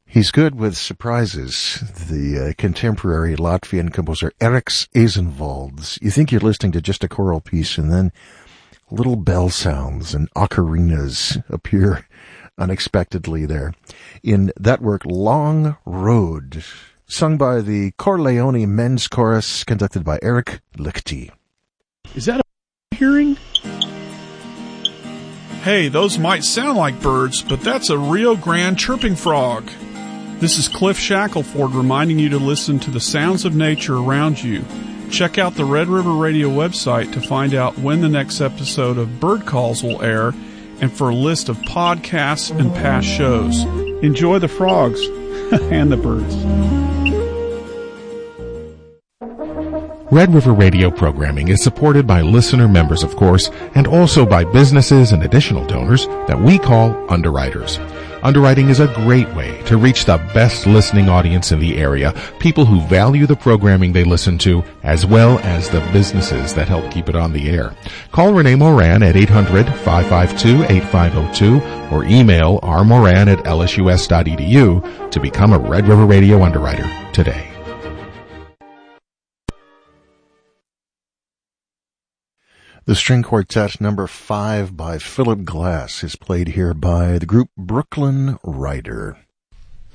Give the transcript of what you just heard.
He's good with surprises. The contemporary Latvian composer Eriks Eizenvalds. You think you're listening to just a choral piece, and then little bell sounds and ocarinas appear unexpectedly there. In that work, Long Road, sung by the Corleone Men's Chorus, conducted by Eric Lichty. Is that a hearing? Hey, those might sound like birds, but that's a Rio Grande chirping frog. This is Cliff Shackelford reminding you to listen to the sounds of nature around you. Check out the Red River Radio website to find out when the next episode of Bird Calls will air and for a list of podcasts and past shows. Enjoy the frogs and the birds. Red River Radio programming is supported by listener members, of course, and also by businesses and additional donors that we call underwriters. Underwriting is a great way to reach the best listening audience in the area, people who value the programming they listen to, as well as the businesses that help keep it on the air. Call Renee Moran at 800-552-8502 or email rmoran@lsus.edu to become a Red River Radio underwriter today. The string quartet number 5 by Philip Glass is played here by the group Brooklyn Rider.